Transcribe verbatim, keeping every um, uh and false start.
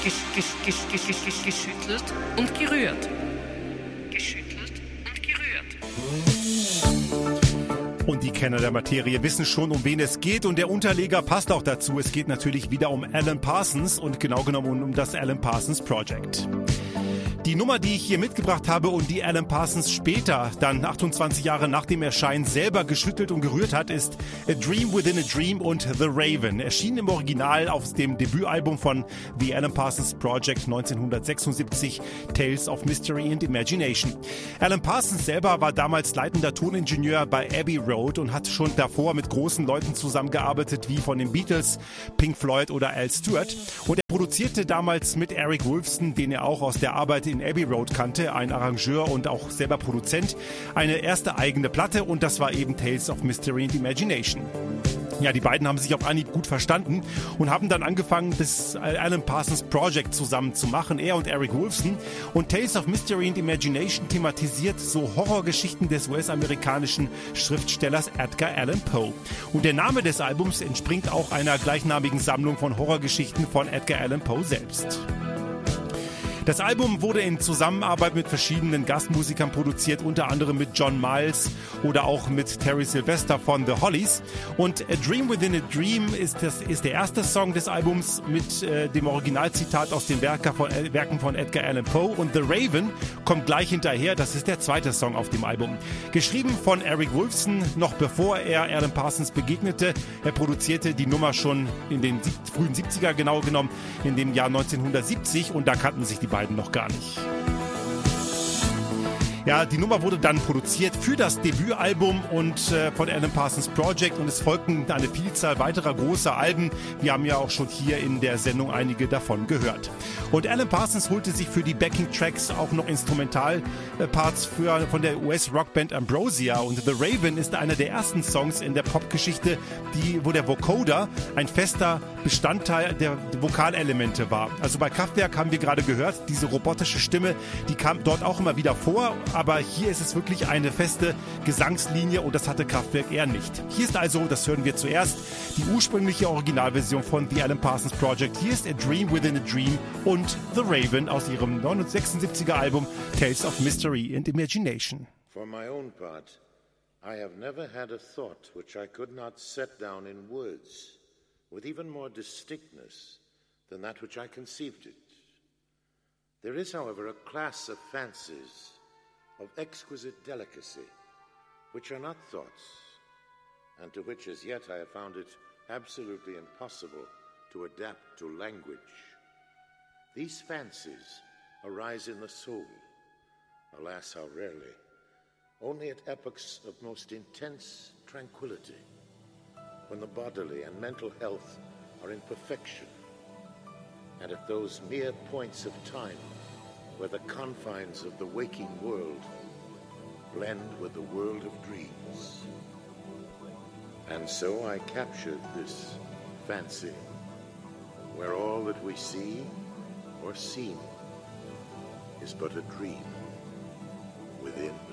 Gesch, gesch, gesch, gesch, gesch, gesch, geschüttelt und gerührt. Geschüttelt und gerührt. Und die Kenner der Materie wissen schon, um wen es geht. Und der Unterleger passt auch dazu. Es geht natürlich wieder um Alan Parsons und genau genommen um das Alan Parsons Project. Die Nummer, die ich hier mitgebracht habe und die Alan Parsons später, dann achtundzwanzig Jahre nach dem Erscheinen, selber geschüttelt und gerührt hat, ist A Dream Within a Dream und The Raven. Erschienen im Original auf dem Debütalbum von The Alan Parsons Project neunzehnhundertsechsundsiebzig, Tales of Mystery and Imagination. Alan Parsons selber war damals leitender Toningenieur bei Abbey Road und hat schon davor mit großen Leuten zusammengearbeitet, wie von den Beatles, Pink Floyd oder Al Stewart. Und er produzierte damals mit Eric Woolfson, den er auch aus der Arbeit in Abbey Road kannte, ein Arrangeur und auch selber Produzent, eine erste eigene Platte und das war eben Tales of Mystery and Imagination. Ja, die beiden haben sich auf Anhieb gut verstanden und haben dann angefangen, das Alan Parsons Project zusammen zu machen, er und Eric Woolfson. Und Tales of Mystery and Imagination thematisiert so Horrorgeschichten des U S-amerikanischen Schriftstellers Edgar Allan Poe. Und der Name des Albums entspringt auch einer gleichnamigen Sammlung von Horrorgeschichten von Edgar Allan Poe selbst. Das Album wurde in Zusammenarbeit mit verschiedenen Gastmusikern produziert, unter anderem mit John Miles oder auch mit Terry Sylvester von The Hollies. Und A Dream Within a Dream ist, das, ist der erste Song des Albums mit äh, dem Originalzitat aus den Werke von, äh, Werken von Edgar Allan Poe. Und The Raven kommt gleich hinterher, das ist der zweite Song auf dem Album. Geschrieben von Eric Woolfson, noch bevor er Alan Parsons begegnete. Er produzierte die Nummer schon in den sieb- frühen siebziger, genau genommen in dem Jahr neunzehnhundertsiebzig und da kannten sich die beiden noch gar nicht. Ja, die Nummer wurde dann produziert für das Debütalbum und äh, von Alan Parsons Project und es folgten eine Vielzahl weiterer großer Alben. Wir haben ja auch schon hier in der Sendung einige davon gehört. Und Alan Parsons holte sich für die Backing-Tracks auch noch Instrumentalparts für, von der U S-Rockband Ambrosia und The Raven ist einer der ersten Songs in der Popgeschichte, die, wo der Vocoder ein fester Bestandteil der Vokalelemente war. Also bei Kraftwerk haben wir gerade gehört, diese robotische Stimme, die kam dort auch immer wieder vor. Aber hier ist es wirklich eine feste Gesangslinie und das hatte Kraftwerk eher nicht. Hier ist also, das hören wir zuerst, die ursprüngliche Originalversion von The Alan Parsons Project. Hier ist A Dream Within a Dream und The Raven aus ihrem neunzehnhundertsechsundsiebziger Album Tales of Mystery and Imagination. For my own part, I have never had a thought which I could not set down in words with even more distinctness than that which I conceived it. There is, however, a class of fancies of exquisite delicacy, which are not thoughts, and to which as yet I have found it absolutely impossible to adapt to language. These fancies arise in the soul, alas, how rarely, only at epochs of most intense tranquility, when the bodily and mental health are in perfection, and at those mere points of time where the confines of the waking world blend with the world of dreams. And so I captured this fancy, where all that we see or seem is but a dream within.